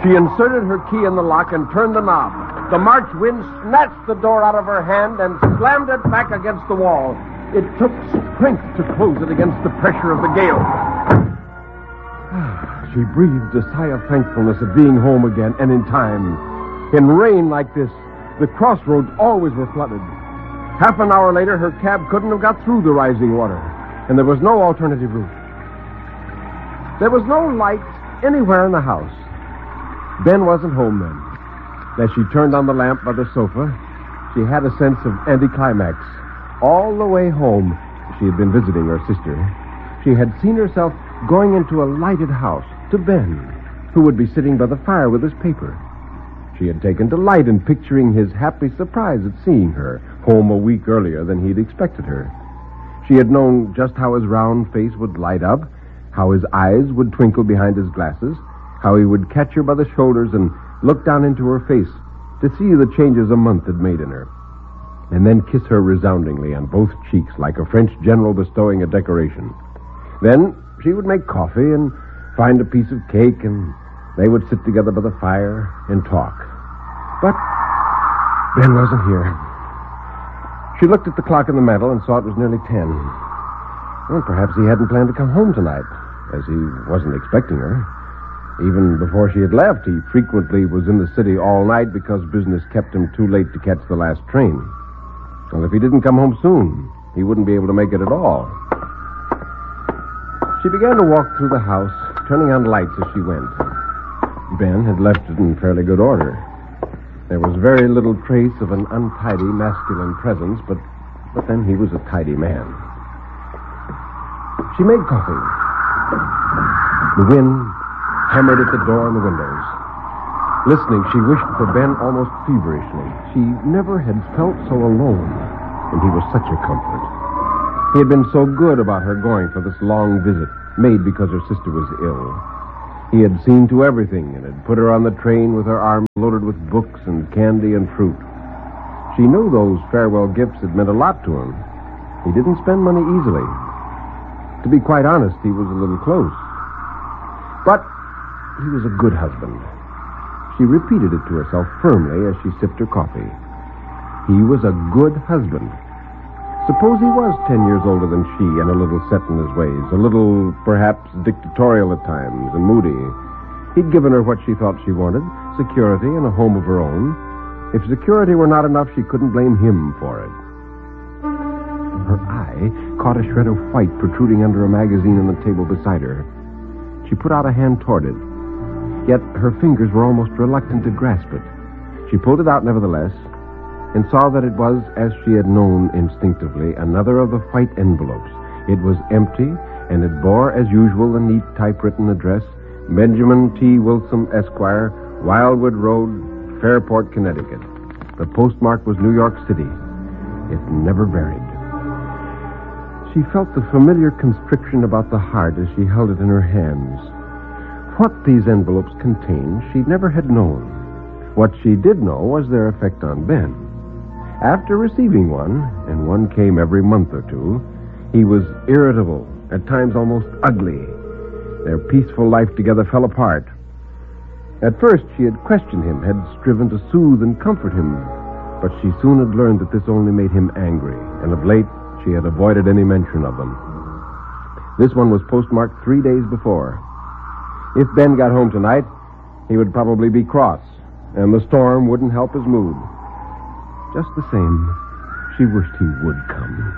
She inserted her key in the lock and turned the knob. The March wind snatched the door out of her hand and slammed it back against the wall. It took strength to close it against the pressure of the gale. She breathed a sigh of thankfulness at being home again, and in time. In rain like this, the crossroads always were flooded. Half an hour later, her cab couldn't have got through the rising water, and there was no alternative route. There was no light anywhere in the house. Ben wasn't home then. As she turned on the lamp by the sofa, she had a sense of anticlimax. All the way home, she had been visiting her sister. She had seen herself going into a lighted house to Ben, who would be sitting by the fire with his paper. She had taken delight in picturing his happy surprise at seeing her, home a week earlier than he'd expected her. She had known just how his round face would light up, how his eyes would twinkle behind his glasses, how he would catch her by the shoulders and look down into her face to see the changes a month had made in her, and then kiss her resoundingly on both cheeks like a French general bestowing a decoration. Then she would make coffee and find a piece of cake, and they would sit together by the fire and talk. But Ben wasn't here. She looked at the clock in the mantel and saw it was nearly 10. Well, perhaps he hadn't planned to come home tonight, as he wasn't expecting her. Even before she had left, he frequently was in the city all night because business kept him too late to catch the last train. Well, if he didn't come home soon, he wouldn't be able to make it at all. She began to walk through the house, turning on lights as she went. Ben had left it in fairly good order. There was very little trace of an untidy masculine presence, but then he was a tidy man. She made coffee. The wind hammered at the door and the windows. Listening, she wished for Ben almost feverishly. She never had felt so alone, and he was such a comfort. He had been so good about her going for this long visit, made because her sister was ill. He had seen to everything and had put her on the train with her arms loaded with books and candy and fruit. She knew those farewell gifts had meant a lot to him. He didn't spend money easily. To be quite honest, he was a little close. But he was a good husband. She repeated it to herself firmly as she sipped her coffee. He was a good husband. Suppose he was 10 years older than she and a little set in his ways, a little, perhaps, dictatorial at times and moody. He'd given her what she thought she wanted, security and a home of her own. If security were not enough, she couldn't blame him for it. Her eye caught a shred of white protruding under a magazine on the table beside her. She put out a hand toward it, yet her fingers were almost reluctant to grasp it. She pulled it out nevertheless, and saw that it was, as she had known instinctively, another of the white envelopes. It was empty, and it bore, as usual, a neat typewritten address, Benjamin T. Wilson, Esquire, Wildwood Road, Fairport, Connecticut. The postmark was New York City. It never varied. She felt the familiar constriction about the heart as she held it in her hands. What these envelopes contained, she never had known. What she did know was their effect on Ben. After receiving one, and one came every month or two, he was irritable, at times almost ugly. Their peaceful life together fell apart. At first, she had questioned him, had striven to soothe and comfort him, but she soon had learned that this only made him angry, and of late, she had avoided any mention of them. This one was postmarked 3 days before. If Ben got home tonight, he would probably be cross, and the storm wouldn't help his mood. Just the same, she wished he would come.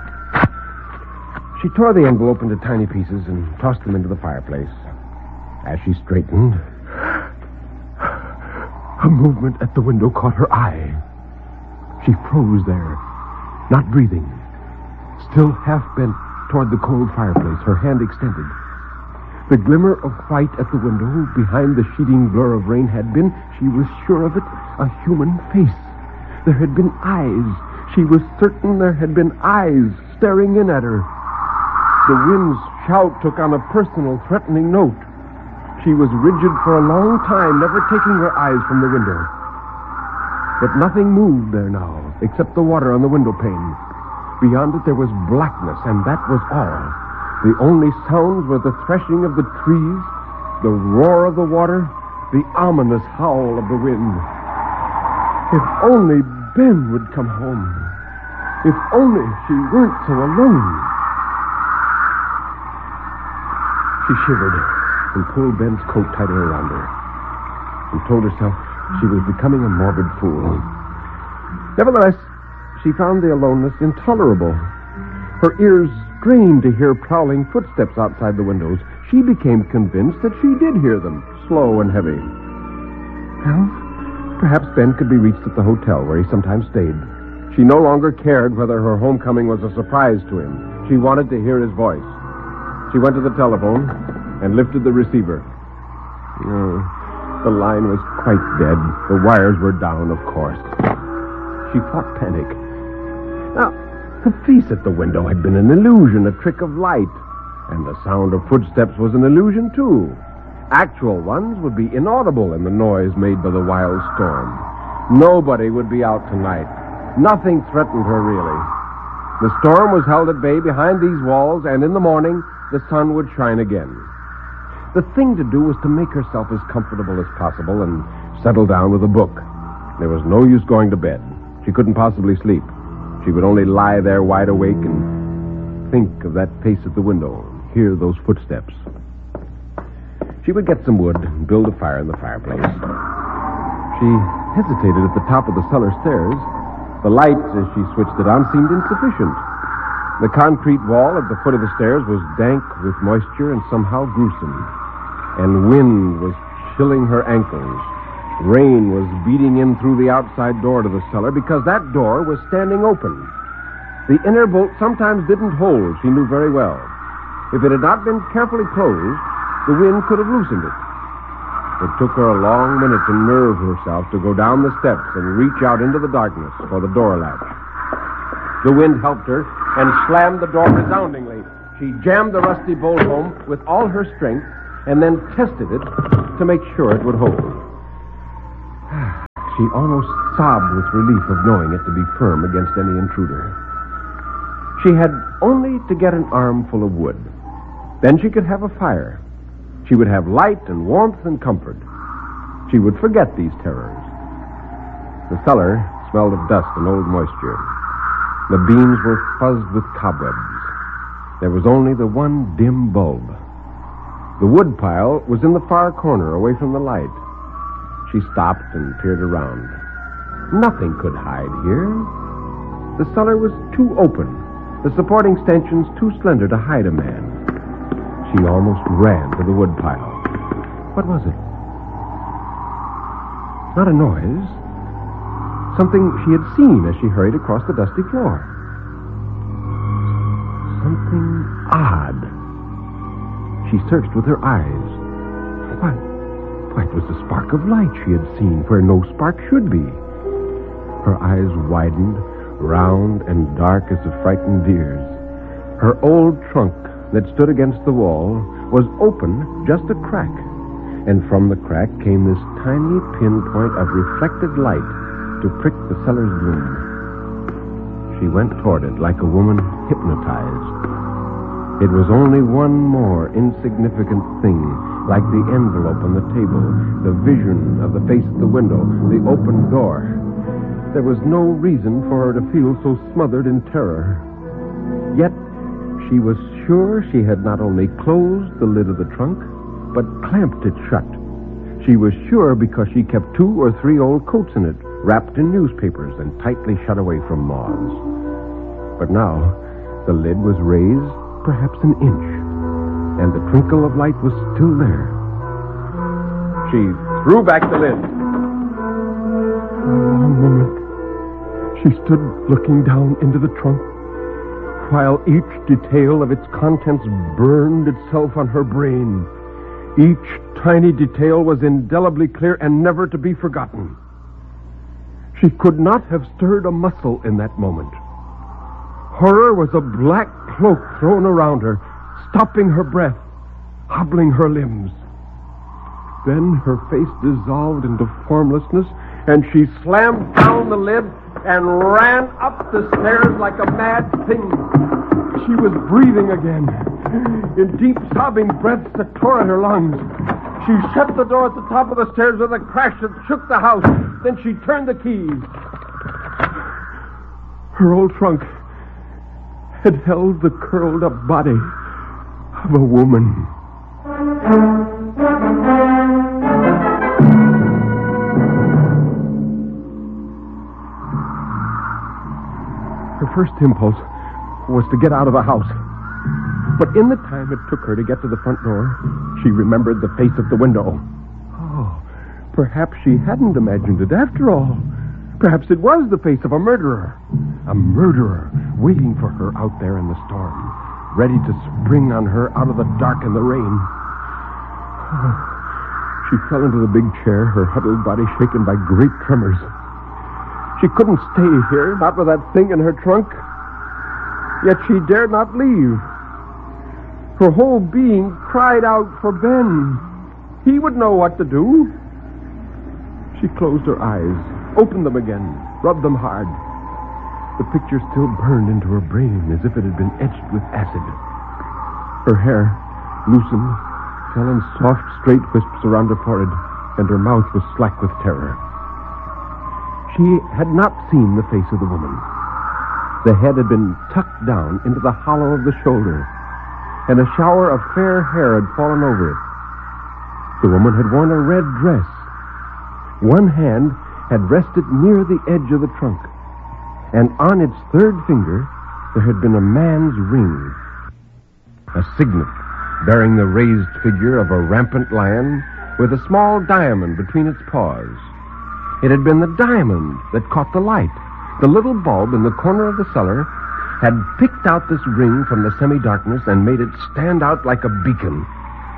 She tore the envelope into tiny pieces and tossed them into the fireplace. As she straightened, a movement at the window caught her eye. She froze there, not breathing, still half bent toward the cold fireplace, her hand extended. The glimmer of white at the window, behind the sheeting blur of rain, had been, she was sure of it, a human face. There had been eyes. She was certain there had been eyes staring in at her. The wind's shout took on a personal, threatening note. She was rigid for a long time, never taking her eyes from the window. But nothing moved there now, except the water on the window pane. Beyond it there was blackness, and that was all. The only sounds were the threshing of the trees, the roar of the water, the ominous howl of the wind. If only Ben would come home. If only she weren't so alone. She shivered and pulled Ben's coat tighter around her and told herself she was becoming a morbid fool. Nevertheless, she found the aloneness intolerable. Her ears strained to hear prowling footsteps outside the windows. She became convinced that she did hear them, slow and heavy. Well, perhaps Ben could be reached at the hotel where he sometimes stayed. She no longer cared whether her homecoming was a surprise to him. She wanted to hear his voice. She went to the telephone and lifted the receiver. No, the line was quite dead. The wires were down, of course. She fought panic. Now, the face at the window had been an illusion, a trick of light. And the sound of footsteps was an illusion, too. Actual ones would be inaudible in the noise made by the wild storm. Nobody would be out tonight. Nothing threatened her, really. The storm was held at bay behind these walls, and in the morning, the sun would shine again. The thing to do was to make herself as comfortable as possible and settle down with a book. There was no use going to bed. She couldn't possibly sleep. She would only lie there wide awake and think of that face at the window and hear those footsteps. She would get some wood and build a fire in the fireplace. She hesitated at the top of the cellar stairs. The light, as she switched it on, seemed insufficient. The concrete wall at the foot of the stairs was dank with moisture and somehow gruesome. And wind was chilling her ankles. Rain was beating in through the outside door to the cellar because that door was standing open. The inner bolt sometimes didn't hold, she knew very well. If it had not been carefully closed, the wind could have loosened it. It took her a long minute to nerve herself to go down the steps and reach out into the darkness for the door latch. The wind helped her and slammed the door resoundingly. She jammed the rusty bolt home with all her strength and then tested it to make sure it would hold. She almost sobbed with relief of knowing it to be firm against any intruder. She had only to get an armful of wood. Then she could have a fire. She would have light and warmth and comfort. She would forget these terrors. The cellar smelled of dust and old moisture. The beams were fuzzed with cobwebs. There was only the one dim bulb. The wood pile was in the far corner, away from the light. She stopped and peered around. Nothing could hide here. The cellar was too open, the supporting stanchions too slender to hide a man. She almost ran to the wood pile. What was it? Not a noise. Something she had seen as she hurried across the dusty floor. Something odd. She searched with her eyes. Why, it was the spark of light she had seen where no spark should be. Her eyes widened, round and dark as a frightened deer's. Her old trunk that stood against the wall was open just a crack, and from the crack came this tiny pinpoint of reflected light to prick the cellar's gloom. She went toward it like a woman hypnotized. It was only one more insignificant thing, like the envelope on the table, the vision of the face at the window, the open door. There was no reason for her to feel so smothered in terror. Yet she was sure she had not only closed the lid of the trunk, but clamped it shut. She was sure because she kept 2 or 3 old coats in it, wrapped in newspapers and tightly shut away from moths. But now, the lid was raised perhaps an inch, and the twinkle of light was still there. She threw back the lid. For a long moment, she stood looking down into the trunk, while each detail of its contents burned itself on her brain. Each tiny detail was indelibly clear and never to be forgotten. She could not have stirred a muscle in that moment. Horror was a black cloak thrown around her, stopping her breath, hobbling her limbs. Then her face dissolved into formlessness, and she slammed down the lid and ran up the stairs like a mad thing. She was breathing again, in deep sobbing breaths that tore at her lungs. She shut the door at the top of the stairs with a crash that shook the house. Then she turned the key. Her old trunk had held the curled-up body of a woman. Her first impulse was to get out of the house. But in the time it took her to get to the front door, she remembered the face of the window. Oh, perhaps she hadn't imagined it after all. Perhaps it was the face of a murderer. A murderer waiting for her out there in the storm, ready to spring on her out of the dark and the rain. Oh, she fell into the big chair, her huddled body shaken by great tremors. She couldn't stay here, not with that thing in her trunk. Yet she dared not leave. Her whole being cried out for Ben. He would know what to do. She closed her eyes, opened them again, rubbed them hard. The picture still burned into her brain as if it had been etched with acid. Her hair, loosened, fell in soft, straight wisps around her forehead, and her mouth was slack with terror. She had not seen the face of the woman. The head had been tucked down into the hollow of the shoulder, and a shower of fair hair had fallen over it. The woman had worn a red dress. One hand had rested near the edge of the trunk, and on its third finger there had been a man's ring, a signet bearing the raised figure of a rampant lion with a small diamond between its paws. It had been the diamond that caught the light. The little bulb in the corner of the cellar had picked out this ring from the semi-darkness and made it stand out like a beacon.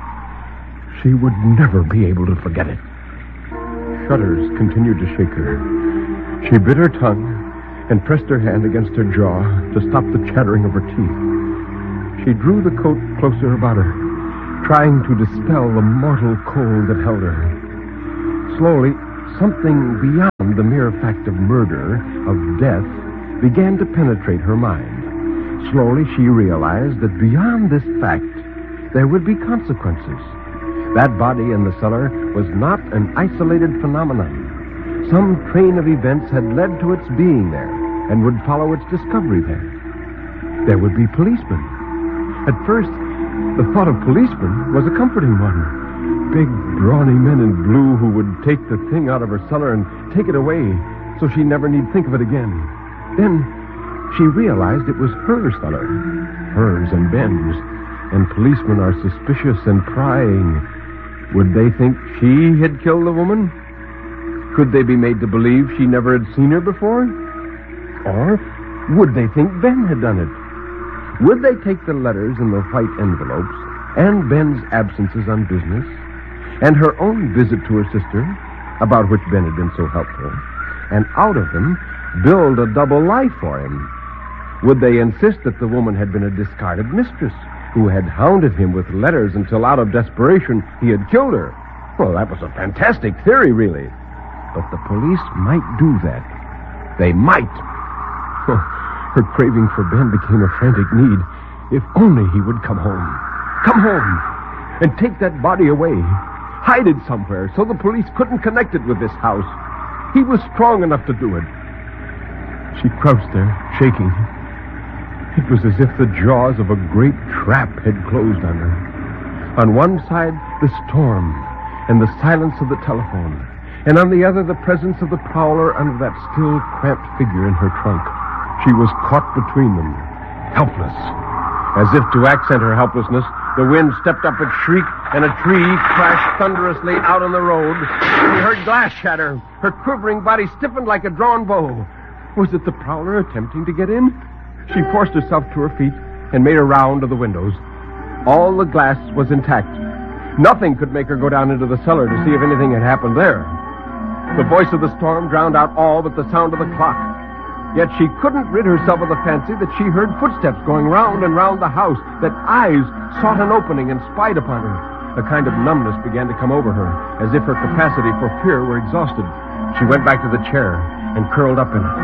She would never be able to forget it. Shudders continued to shake her. She bit her tongue and pressed her hand against her jaw to stop the chattering of her teeth. She drew the coat closer about her, trying to dispel the mortal cold that held her. Slowly, something beyond the mere fact of murder, of death, began to penetrate her mind. Slowly she realized that beyond this fact, there would be consequences. That body in the cellar was not an isolated phenomenon. Some train of events had led to its being there and would follow its discovery there. There would be policemen. At first, the thought of policemen was a comforting one. Big, brawny men in blue who would take the thing out of her cellar and take it away so she never need think of it again. Then she realized it was her cellar, hers and Ben's, and policemen are suspicious and prying. Would they think she had killed the woman? Could they be made to believe she never had seen her before? Or would they think Ben had done it? Would they take the letters in the white envelopes and Ben's absences on business and her own visit to her sister, about which Ben had been so helpful, and out of them build a double life for him? Would they insist that the woman had been a discarded mistress who had hounded him with letters until out of desperation he had killed her? Well, that was a fantastic theory, really. But the police might do that. They might. Her craving for Ben became a frantic need. If only he would come home. Come home and take that body away. Hide it somewhere so the police couldn't connect it with this house. He was strong enough to do it. She crouched there, shaking. It was as if the jaws of a great trap had closed on her. On one side, the storm and the silence of the telephone, and on the other, the presence of the prowler under that still, cramped figure in her trunk. She was caught between them, helpless. As if to accent her helplessness, the wind stepped up its shriek, and a tree crashed thunderously out on the road. She heard glass shatter. Her quivering body stiffened like a drawn bow. Was it the prowler attempting to get in? She forced herself to her feet and made a round of the windows. All the glass was intact. Nothing could make her go down into the cellar to see if anything had happened there. The voice of the storm drowned out all but the sound of the clock. Yet she couldn't rid herself of the fancy that she heard footsteps going round and round the house, that eyes sought an opening and spied upon her. A kind of numbness began to come over her, as if her capacity for fear were exhausted. She went back to the chair and curled up in it.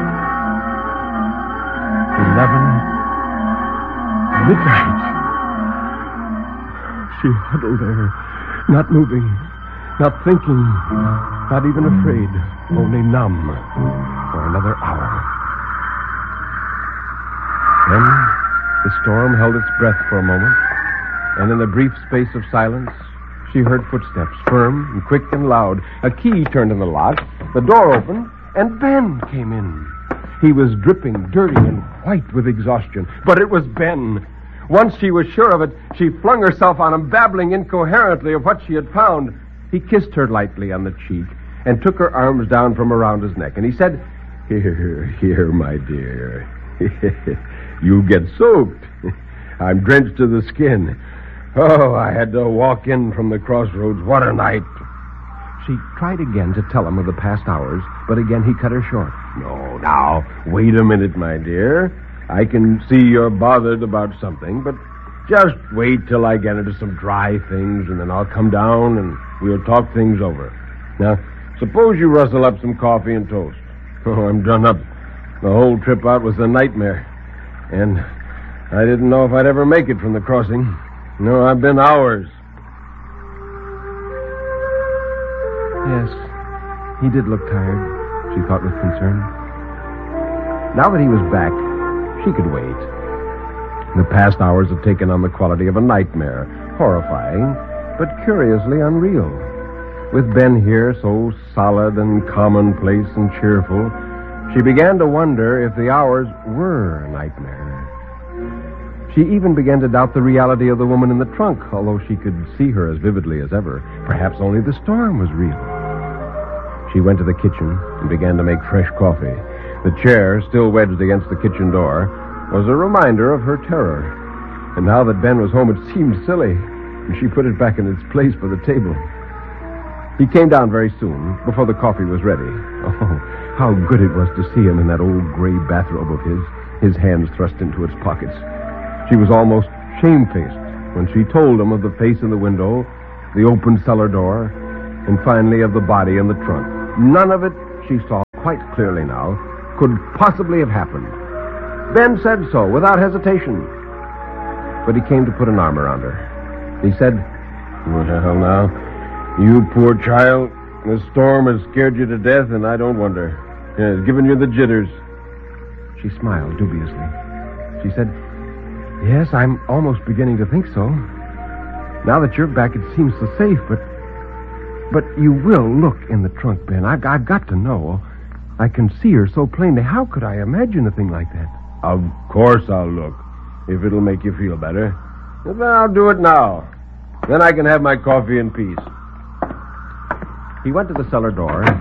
11 midnight. She huddled there, not moving, Not thinking, not even afraid, only numb for another hour. Then the storm held its breath for a moment, and in a brief space of silence, she heard footsteps, firm and quick and loud. A key turned in the lock, the door opened, and Ben came in. He was dripping, dirty, and white with exhaustion. But it was Ben. Once she was sure of it, she flung herself on him, babbling incoherently of what she had found. He kissed her lightly on the cheek and took her arms down from around his neck. And he said, Here, my dear. You get soaked. I'm drenched to the skin. Oh, I had to walk in from the crossroads. What a night. She tried again to tell him of the past hours, but again he cut her short. No, now, wait a minute, my dear. I can see you're bothered about something, but just wait till I get into some dry things, and then I'll come down and we'll talk things over. Now, suppose you rustle up some coffee and toast. Oh, I'm done up. The whole trip out was a nightmare. And I didn't know if I'd ever make it from the crossing. No, I've been hours. Yes, he did look tired, she thought with concern. Now that he was back, she could wait. The past hours had taken on the quality of a nightmare, horrifying, but curiously unreal. With Ben here, so solid and commonplace and cheerful, she began to wonder if the hours were a nightmare. She even began to doubt the reality of the woman in the trunk, although she could see her as vividly as ever. Perhaps only the storm was real. She went to the kitchen and began to make fresh coffee. The chair, still wedged against the kitchen door, was a reminder of her terror. And now that Ben was home, it seemed silly, and she put it back in its place by the table. He came down very soon, before the coffee was ready. Oh, how good it was to see him in that old gray bathrobe of his hands thrust into its pockets. She was almost shamefaced when she told him of the face in the window, the open cellar door, and finally of the body in the trunk. None of it, she saw quite clearly now, could possibly have happened. Ben said so, without hesitation. But he came to put an arm around her. He said, Well, now, you poor child, the storm has scared you to death, and I don't wonder. It's given you the jitters. She smiled dubiously. She said, Yes, I'm almost beginning to think so. Now that you're back, it seems so safe, but you will look in the trunk, Ben. I've got to know. I can see her so plainly. How could I imagine a thing like that? Of course I'll look, if it'll make you feel better. Then I'll do it now. Then I can have my coffee in peace. He went to the cellar door